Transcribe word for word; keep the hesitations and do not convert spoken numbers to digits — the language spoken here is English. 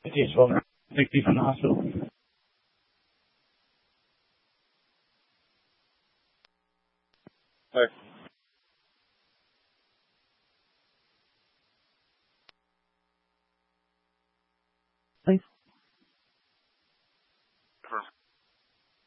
Yes, well, take you from the hospital. Hi. Please.